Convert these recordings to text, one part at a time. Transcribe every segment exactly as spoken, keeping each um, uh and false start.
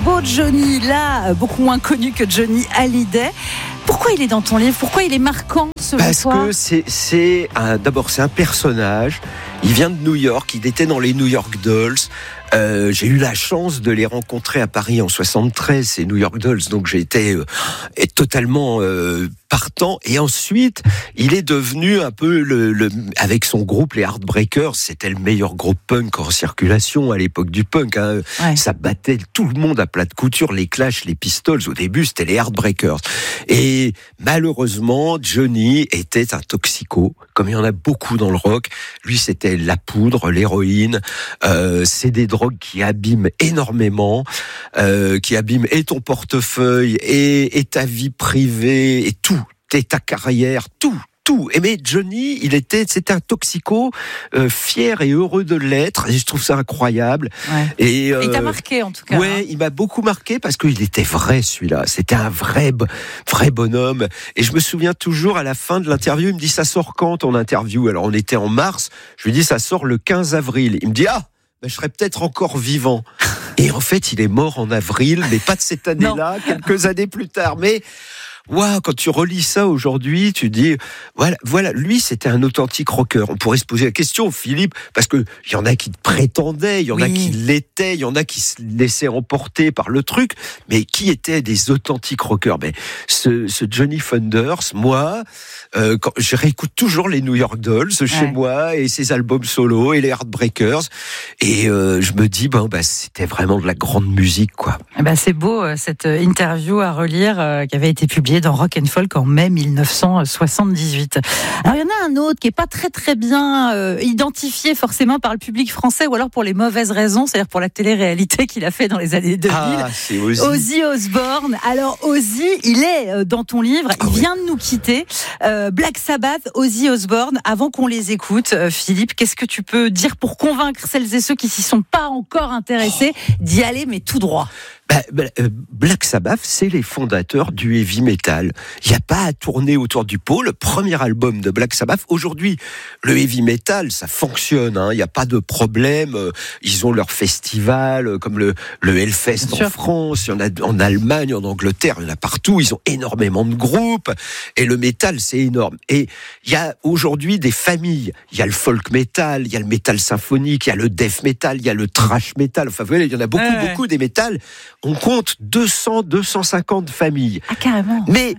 beau Johnny, là, beaucoup moins connu que Johnny Hallyday. Pourquoi il est dans ton livre ? Pourquoi il est marquant selon Parce toi ? Parce que c'est, c'est un, d'abord c'est un personnage. Il vient de New York, il était dans les New York Dolls. Euh, j'ai eu la chance de les rencontrer à Paris en soixante-treize, ces New York Dolls, donc j'ai été euh, totalement euh, partant. Et ensuite, il est devenu un peu le, le avec son groupe les Heartbreakers, c'était le meilleur groupe punk en circulation à l'époque du punk. Hein. Ouais. Ça battait tout le monde à plat de couture, les Clash, les Pistols. Au début, c'était les Heartbreakers. Et malheureusement, Johnny était un toxico, comme il y en a beaucoup dans le rock. Lui, c'était la poudre, l'héroïne, euh, c'est des drogues qui abîment énormément, euh, qui abîment et ton portefeuille, et, et ta vie privée, et tout, et ta carrière, tout. Tout. Et mais Johnny, il était, c'était un toxico, euh, fier et heureux de l'être. Et je trouve ça incroyable. Ouais. Et euh, il t'a marqué en tout cas. Ouais, hein. il m'a beaucoup marqué parce qu'il était vrai celui-là. C'était un vrai, vrai bonhomme. Et je me souviens toujours à la fin de l'interview, il me dit ça sort quand ton interview ? Alors on était en mars. Je lui dis ça sort le quinze avril. Il me dit ah. Ben, je serais peut-être encore vivant. Et en fait, il est mort en avril, mais pas de cette année-là, quelques années plus tard. Mais waouh, quand tu relis ça aujourd'hui, tu dis voilà, voilà, lui c'était un authentique rocker. On pourrait se poser la question, Philippe, parce que il y en a qui prétendaient, il y en oui. a qui l'étaient, il y en a qui se laissaient emporter par le truc, mais qui étaient des authentiques rockers ? Mais ce, ce Johnny Thunders, moi, euh, quand, je réécoute toujours les New York Dolls chez ouais. moi et ses albums solo et les Heartbreakers, et euh, je me dis bon bah c'était vraiment de la grande musique quoi. Eh ben c'est beau cette interview à relire euh, qui avait été publiée dans Rock and Folk en mai dix-neuf cent soixante-dix-huit. Alors il y en a un autre qui est pas très très bien euh, identifié forcément par le public français, ou alors pour les mauvaises raisons, c'est-à-dire pour la télé-réalité qu'il a fait dans les années deux mille. Ah, c'est Ozzy. Ozzy Osbourne. Alors Ozzy, il est dans ton livre, il ah, vient ouais. de nous quitter. Euh, Black Sabbath, Ozzy Osbourne. Avant qu'on les écoute, euh, Philippe, qu'est-ce que tu peux dire pour convaincre celles et ceux qui s'y sont pas encore intéressés d'y aller, mais tout droit? Bah, bah, euh, Black Sabbath, c'est les fondateurs du heavy metal. Il n'y a pas à tourner autour du pot. Le premier album de Black Sabbath, aujourd'hui, le heavy metal, ça fonctionne. Hein. Il n'y a pas de problème. Ils ont leur festival, comme le, le Hellfest en France. Il y en a en Allemagne, en Angleterre, il y en a partout. Ils ont énormément de groupes. Et le metal, c'est énorme. Et il y a aujourd'hui des familles. Il y a le folk metal, il y a le metal symphonique, il y a le death metal, il y a le thrash metal. Enfin, vous voyez, il y en a beaucoup, ouais, beaucoup des métals. On compte deux cents, deux cent cinquante familles. Ah, carrément. Mais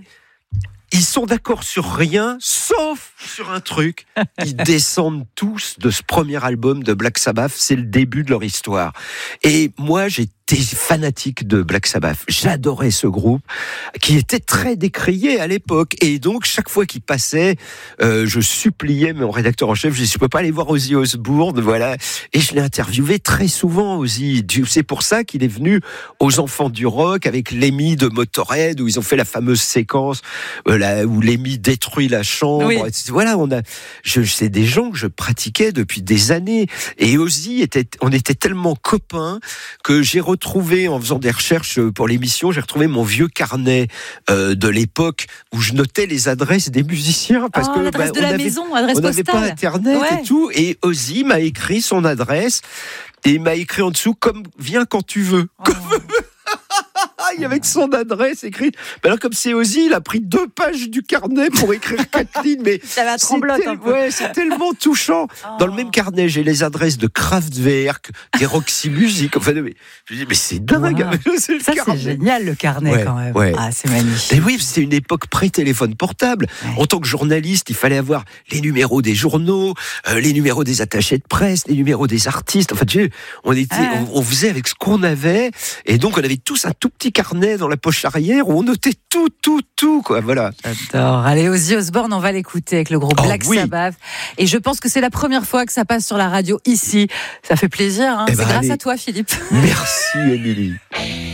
ils sont d'accord sur rien, sauf sur un truc. Ils descendent tous de ce premier album de Black Sabbath. C'est le début de leur histoire. Et moi, j'étais fanatique de Black Sabbath. J'adorais ce groupe qui était très décrié à l'époque. Et donc, chaque fois qu'il passait, euh, je suppliais mon rédacteur en chef, je dis, je peux pas aller voir Ozzy Osbourne, voilà. Et je l'ai interviewé très souvent, Ozzy. C'est pour ça qu'il est venu aux Enfants du Rock avec Lemmy de Motorhead, où ils ont fait la fameuse séquence euh, là, où Lemmy détruit la chambre. Oui. Voilà, on a, je, c'est des gens que je pratiquais depuis des années. Et Ozzy était, on était tellement copains que j'ai retrouvé retrouvé en faisant des recherches pour l'émission, j'ai retrouvé mon vieux carnet euh, de l'époque où je notais les adresses des musiciens parce oh, que l'adresse bah, de la avait, maison, adresse on postale. n'avait pas internet ouais. et tout. Et Ozzy m'a écrit son adresse et il m'a écrit en dessous comme viens quand tu veux. Oh. Comme... Il y avait son adresse écrite. Alors comme c'est Ozzy, il a pris deux pages du carnet pour écrire quatre lignes. Mais ça va trembloter un peu. Ouais, c'est tellement touchant. Oh. Dans le même carnet, j'ai les adresses de Kraftwerk, des Roxy Music. Enfin, mais, je dis mais c'est dingue. Wow. C'est le ça carnet. C'est génial le carnet ouais, quand même. Ouais. Ah, c'est magnifique. Et oui, c'est une époque pré-téléphone portable. Ouais. En tant que journaliste, il fallait avoir les numéros des journaux, euh, les numéros des attachés de presse, les numéros des artistes. Enfin, tu sais, on était, ouais. on, on faisait avec ce qu'on avait, et donc on avait tous un tout petit carnet dans la poche arrière où on notait tout, tout, tout, quoi. Voilà. J'adore. Allez, Ozzy Osbourne, on va l'écouter avec le groupe oh, Black oui. Sabbath. Et je pense que c'est la première fois que ça passe sur la radio ici. Ça fait plaisir. Hein. Eh c'est ben, grâce allez. à toi, Philippe. Merci, Émilie.